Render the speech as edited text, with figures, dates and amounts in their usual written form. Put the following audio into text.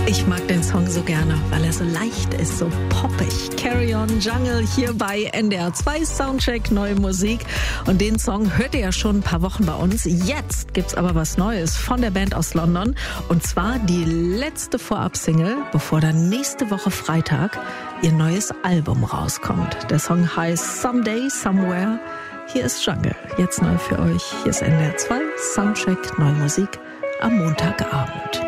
Ich mag den Song so gerne, weil er so leicht ist, so poppig. Carry On Jungle hier bei NDR 2 Soundcheck, neue Musik. Und den Song hört ihr ja schon ein paar Wochen bei uns. Jetzt gibt's aber was Neues von der Band aus London. Und zwar die letzte Vorab-Single, bevor dann nächste Woche Freitag ihr neues Album rauskommt. Der Song heißt Someday, Somewhere. Hier ist Jungle, jetzt neu für euch. Hier ist NDR 2 Soundcheck, neue Musik am Montagabend.